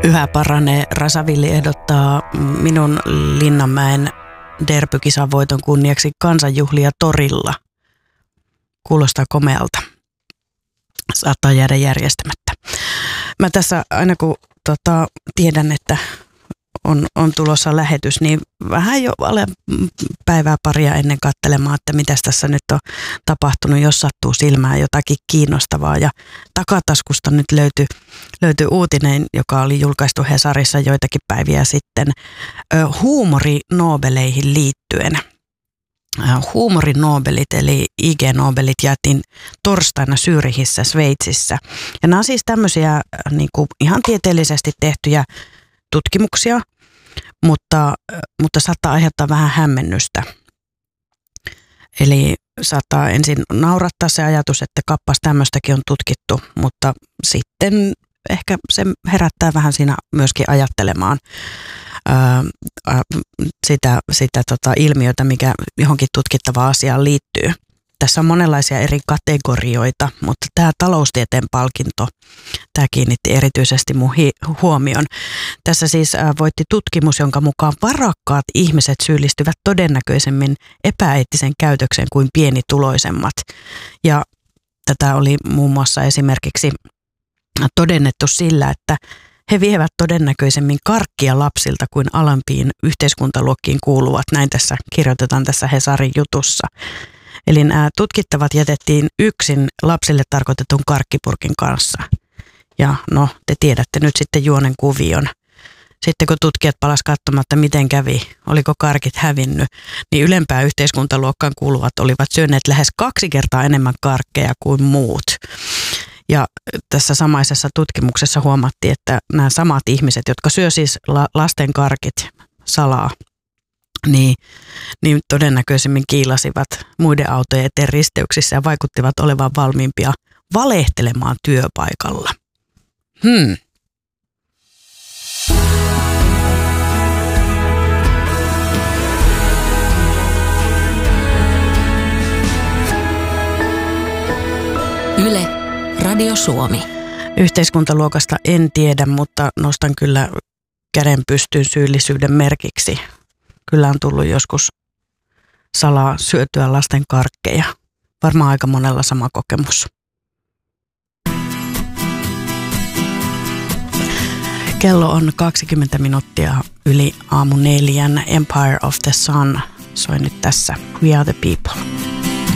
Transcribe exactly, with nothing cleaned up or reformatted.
Yhä paranee. Rasavilli ehdottaa minun Linnanmäen derbykisan voiton kunniaksi kansanjuhlia torilla. Kuulostaa komealta. Saattaa jäädä järjestämättä. Mä tässä aina kun tota, tiedän, että on, on tulossa lähetys, niin vähän jo olen päivää paria ennen katselemaan, että mitäs tässä nyt on tapahtunut, jos sattuu silmään jotakin kiinnostavaa. Ja takataskusta nyt löytyi, löytyi uutinen, joka oli julkaistu Hesarissa joitakin päiviä sitten, huumorinobeleihin liittyen. Huumorinobelit eli I G-nobelit jaettiin torstaina Zyrihissä, Sveitsissä. Ja nämä on siis tämmöisiä niin kuin ihan tieteellisesti tehtyjä tutkimuksia, mutta, mutta saattaa aiheuttaa vähän hämmennystä. Eli saattaa ensin naurattaa se ajatus, että kappas tämmöistäkin on tutkittu, mutta sitten ehkä se herättää vähän siinä myöskin ajattelemaan ää, sitä, sitä tota ilmiötä, mikä johonkin tutkittavaan asiaan liittyy. Tässä on monenlaisia eri kategorioita, mutta tämä taloustieteen palkinto, tämä kiinnitti erityisesti mun huomion. Tässä siis voitti tutkimus, jonka mukaan varakkaat ihmiset syyllistyvät todennäköisemmin epäeettisen käytöksen kuin pienituloisemmat. Ja tätä oli muun muassa esimerkiksi todennettu sillä, että he vievät todennäköisemmin karkkia lapsilta kuin alempiin yhteiskuntaluokkiin kuuluvat. Näin tässä kirjoitetaan tässä Hesarin jutussa. Eli nämä tutkittavat jätettiin yksin lapsille tarkoitetun karkkipurkin kanssa. Ja no, te tiedätte nyt sitten juonen kuvion. Sitten kun tutkijat palasivat katsomatta, miten kävi, oliko karkit hävinnyt, niin ylempään yhteiskuntaluokkaan kuuluvat olivat syöneet lähes kaksi kertaa enemmän karkkeja kuin muut. Ja tässä samaisessa tutkimuksessa huomattiin, että nämä samat ihmiset, jotka syö siis lasten karkit salaa, Niin, niin todennäköisemmin kiilasivat muiden autojen eteen risteyksissä ja vaikuttivat olevan valmiimpia valehtelemaan työpaikalla. Hmm. Yle, Radio Suomi. Yhteiskuntaluokasta en tiedä, mutta nostan kyllä käden pystyyn syyllisyyden merkiksi. Kyllä on tullut joskus salaa syötyä lasten karkkeja. Varmaan aika monella sama kokemus. Kello on kaksikymmentä minuuttia yli aamu neljän. Empire of the Sun soi nyt tässä. We are the people.